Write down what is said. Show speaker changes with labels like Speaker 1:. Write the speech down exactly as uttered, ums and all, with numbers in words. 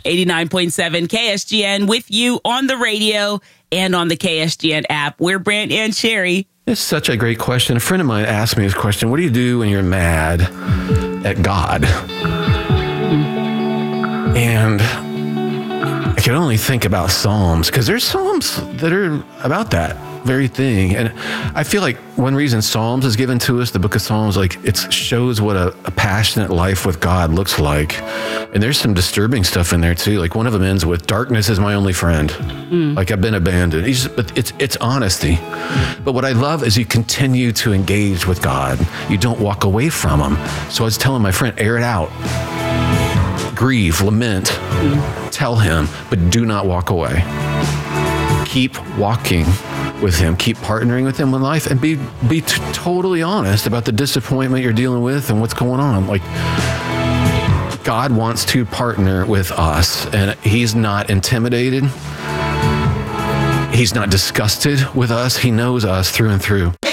Speaker 1: eighty-nine point seven K S G N with you on the radio and on the K S G N app. We're Brant and Sherry.
Speaker 2: It's such a great question. A friend of mine asked me this question: what do you do when you're mad at God? And I can only think about Psalms, because there's Psalms that are about that very thing. And I feel like one reason Psalms is given to us, the book of Psalms, like it shows what a, a passionate life with God looks like. And there's some disturbing stuff in there too. Like one of them ends with, darkness is my only friend. Mm. Like I've been abandoned. He's, but it's, it's honesty. But what I love is you continue to engage with God. You don't walk away from him. So I was telling my friend, air it out. Grieve, lament, mm. tell him, but do not walk away. Keep walking with him, keep partnering with him in life, and be be t- totally honest about the disappointment you're dealing with and what's going on. Like, God wants to partner with us, and he's not intimidated. He's not disgusted with us. He knows us through and through.